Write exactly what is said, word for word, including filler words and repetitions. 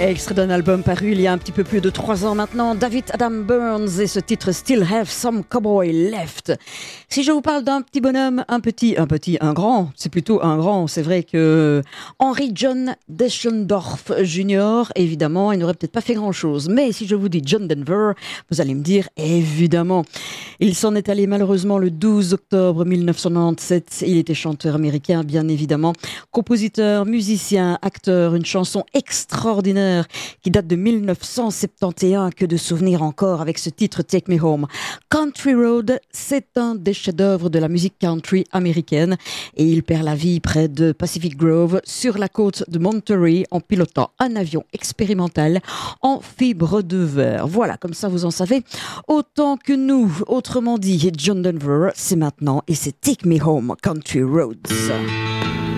Extrait d'un album paru il y a un petit peu plus de trois ans maintenant, David Adam Burns et ce titre Still Have Some Cowboy Left. Si je vous parle d'un petit bonhomme, un petit, un petit, un grand, c'est plutôt un grand, c'est vrai que Henry John Deschendorf junior, évidemment, il n'aurait peut-être pas fait grand-chose. Mais si je vous dis John Denver, vous allez me dire évidemment. Il s'en est allé malheureusement le douze octobre mille neuf cent quatre-vingt-dix-sept. Il était chanteur américain, bien évidemment, compositeur, musicien, acteur, une chanson extraordinaire qui date de mille neuf cent soixante et onze, que de souvenirs encore avec ce titre Take Me Home. Country Road, c'est un des chefs-d'œuvre de la musique country américaine et il perd la vie près de Pacific Grove sur la côte de Monterey en pilotant un avion expérimental en fibre de verre. Voilà, comme ça vous en savez autant que nous. Autrement dit, John Denver, c'est maintenant et c'est Take Me Home, Country Roads.